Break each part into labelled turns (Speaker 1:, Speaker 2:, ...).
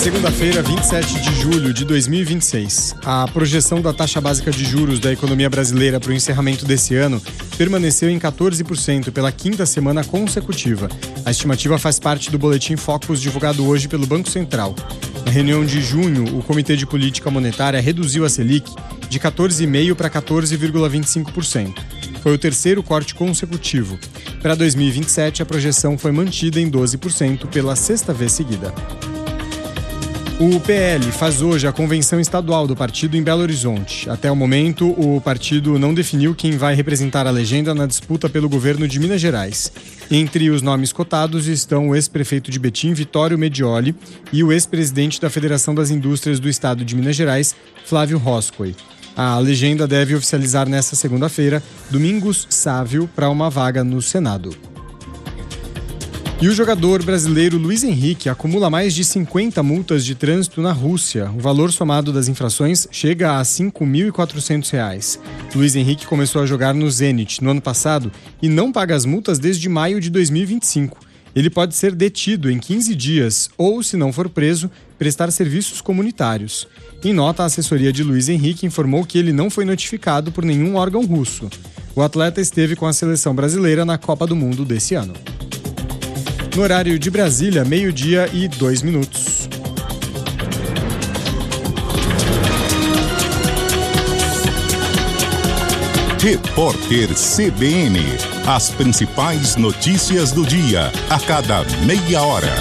Speaker 1: Segunda-feira, 27 de julho de 2026. A projeção da taxa básica de juros da economia brasileira para o encerramento desse ano permaneceu em 14% pela quinta semana consecutiva. A estimativa faz parte do boletim Focus divulgado hoje pelo Banco Central. Na reunião de junho, o Comitê de Política Monetária reduziu a Selic de 14,5% para 14,25%. Foi o terceiro corte consecutivo. Para 2027, a projeção foi mantida em 12% pela sexta vez seguida. O PL faz hoje a convenção estadual do partido em Belo Horizonte. Até o momento, o partido não definiu quem vai representar a legenda na disputa pelo governo de Minas Gerais. Entre os nomes cotados estão o ex-prefeito de Betim, Vitório Medioli, e o ex-presidente da Federação das Indústrias do Estado de Minas Gerais, Flávio Roscoe. A legenda deve oficializar nesta segunda-feira, Domingos Sávio, para uma vaga no Senado. E o jogador brasileiro Luiz Henrique acumula mais de 50 multas de trânsito na Rússia. O valor somado das infrações chega a R$ 5.400. Luiz Henrique começou a jogar no Zenit no ano passado e não paga as multas desde maio de 2025. Ele pode ser detido em 15 dias ou, se não for preso, prestar serviços comunitários. Em nota, a assessoria de Luiz Henrique informou que ele não foi notificado por nenhum órgão russo. O atleta esteve com a seleção brasileira na Copa do Mundo desse ano. No horário de Brasília, 12:02.
Speaker 2: Repórter CBN. As principais notícias do dia, a cada meia hora.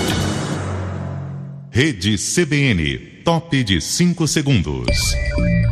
Speaker 2: Rede CBN, top de 5 segundos.